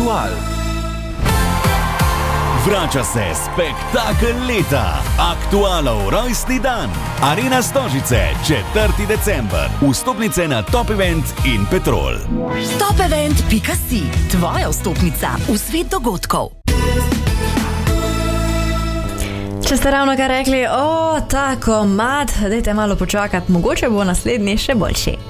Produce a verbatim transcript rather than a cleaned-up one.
Aktual. Vrača se spektakel leta, Aktualov rojstni dan. Arena Stožice, četrti december. Vstopnice na Top Event in Petrol. top event pika si, tvoja vstopnica v svet dogodkov. Če ste ravno kar rekli, o, ta komad, dajte malo počakati, mogoče bo naslednji še boljši.